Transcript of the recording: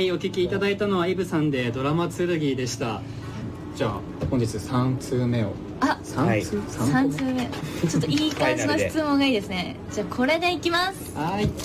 はいお聞きいただいたのはイブさんでドラマ剣でした。じゃあ本日3通目を 3通目ちょっといい感じの質問がいいですね。じゃあこれでいきます。 はい